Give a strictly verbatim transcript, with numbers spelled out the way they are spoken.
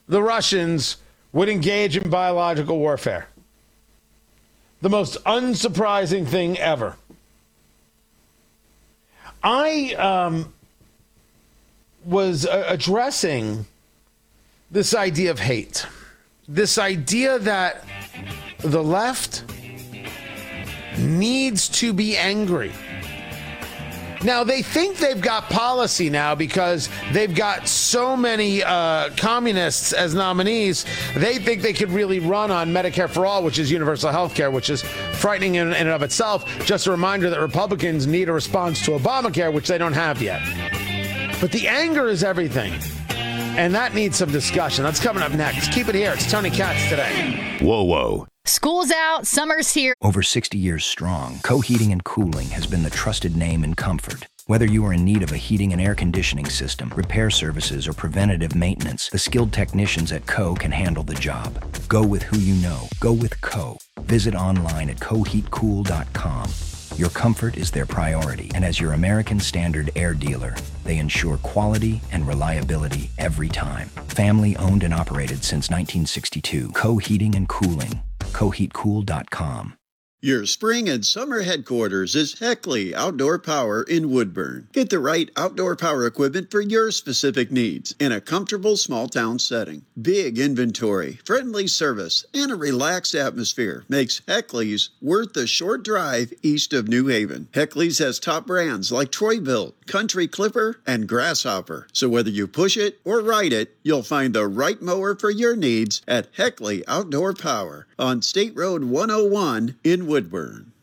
the Russians would engage in biological warfare. The most unsurprising thing ever. I um, was uh, addressing this idea of hate. This idea that the left needs to be angry. Now, they think they've got policy now because they've got so many uh, communists as nominees. They think they could really run on Medicare for All, which is universal health care, which is frightening in, in and of itself. Just a reminder that Republicans need a response to Obamacare, which they don't have yet. But the anger is everything. And that needs some discussion. That's coming up next. Keep it here. It's Tony Katz today. Whoa, whoa. School's out, summer's here. Over sixty years strong, Co Heating and Cooling has been the trusted name in comfort. Whether you are in need of a heating and air conditioning system, repair services, or preventative maintenance, the skilled technicians at Co can handle the job. Go with who you know. Go with Co. Visit online at co heat cool dot com. Your comfort is their priority, and as your American Standard air dealer, they ensure quality and reliability every time. Family owned and operated since nineteen sixty-two. Co Heating and Cooling. co heat cool dot com. Your spring and summer headquarters is Heckley Outdoor Power in Woodburn. Get the right outdoor power equipment for your specific needs in a comfortable small town setting. Big inventory, friendly service, and a relaxed atmosphere makes Heckley's worth the short drive east of New Haven. Heckley's has top brands like Troy-Bilt, Country Clipper, and Grasshopper. So whether you push it or ride it, you'll find the right mower for your needs at Heckley Outdoor Power on State Road one oh one in Woodburn.